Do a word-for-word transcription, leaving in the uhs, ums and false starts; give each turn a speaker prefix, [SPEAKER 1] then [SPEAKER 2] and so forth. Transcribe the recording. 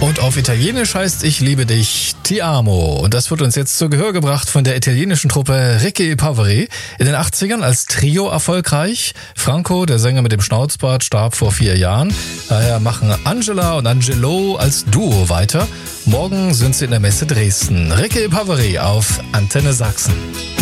[SPEAKER 1] Und auf Italienisch heißt Ich liebe dich Ti amo. Und das wird uns jetzt zu Gehör gebracht von der italienischen Truppe Ricche e Poveri. In den achtzigern als Trio erfolgreich. Franco, der Sänger mit dem Schnauzbart, starb vor vier Jahren. Daher machen Angela und Angelo als Duo weiter. Morgen sind sie in der Messe Dresden. Ricche e Poveri auf Antenne Sachsen.